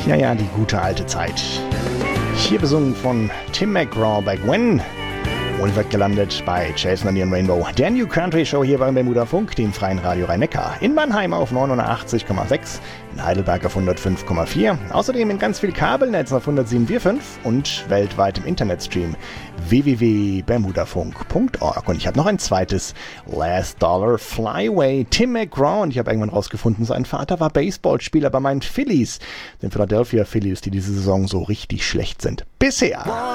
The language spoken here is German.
Ja, die gute alte Zeit. Hier besungen von Tim McGraw bei Gwen. Und wird gelandet bei Jason and the Rainbow. Der New Country Show hier beim Bermuda Funk, dem freien Radio Rhein-Neckar. In Mannheim auf 89,6, in Heidelberg auf 105,4. Außerdem in ganz viel Kabelnetz auf 107,45 und weltweit im Internetstream www.bermudafunk.org. Und ich habe noch ein zweites Last Dollar Flyway. Tim McGraw. Und ich habe irgendwann rausgefunden, sein Vater war Baseballspieler bei meinen Phillies, den Philadelphia Phillies, die diese Saison so richtig schlecht sind. Bisher.